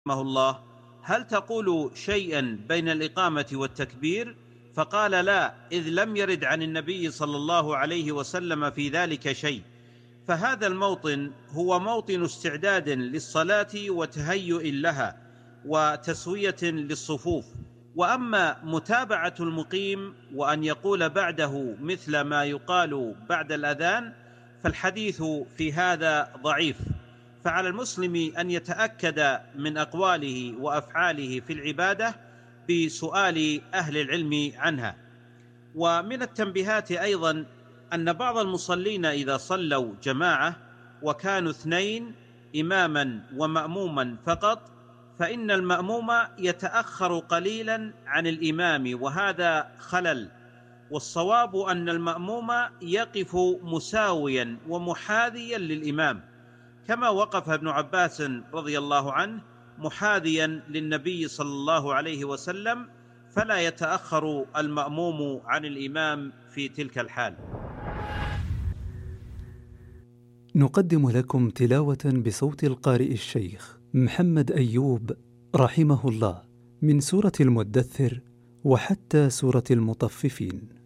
رحمه الله: هل تقول شيئا بين الإقامة والتكبير؟ فقال: لا، إذ لم يرد عن النبي صلى الله عليه وسلم في ذلك شيء. فهذا الموطن هو موطن استعداد للصلاة وتهيؤ لها وتسوية للصفوف. وأما متابعة المقيم وأن يقول بعده مثل ما يقال بعد الأذان فالحديث في هذا ضعيف، فعلى المسلم أن يتأكد من أقواله وأفعاله في العبادة بسؤال أهل العلم عنها. ومن التنبيهات أيضا أن بعض المصلين إذا صلوا جماعة وكانوا 2 إماما ومأموما فقط، فإن المأموم يتأخر قليلا عن الإمام، وهذا خلل. والصواب أن المأموم يقف مساويا ومحاذيا للإمام، كما وقف ابن عباس رضي الله عنه محاذيا للنبي صلى الله عليه وسلم، فلا يتأخر المأموم عن الإمام في تلك الحال. نقدم لكم تلاوة بصوت القارئ الشيخ محمد أيوب رحمه الله من سورة المدثر وحتى سورة المطففين.